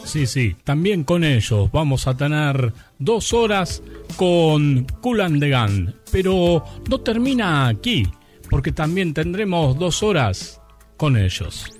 Sí, también con ellos vamos a tener 2 horas con Kool and the Gang, pero no termina aquí, porque también tendremos 2 horas con ellos.